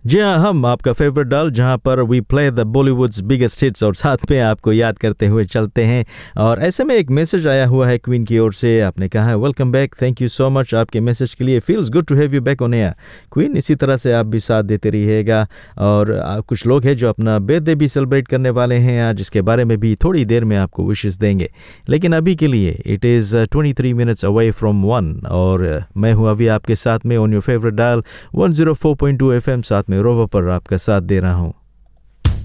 जी हाँ, हम आपका फेवरेट डाल जहाँ पर we play the Bollywoods biggest hits और साथ में आपको याद करते हुए चलते हैं। और ऐसे में एक मैसेज आया हुआ है क्वीन की ओर से। आपने कहा है welcome back, thank you so much आपके मैसेज के लिए। Feels good to have you back on air queen. इसी तरह से आप भी साथ देते रहिएगा। और कुछ लोग हैं जो अपना बर्थडे भी सेलिब्रेट करने वाले हैं आज, जिसके बारे में भी थोड़ी देर में आपको विशेस देंगे। लेकिन अभी के लिए it is 23 minutes away from 1 और मैं हूँ अभी आपके साथ में on your favourite dial 104.2 FM, साथ में रोवर पर आपका साथ दे रहा हूँ।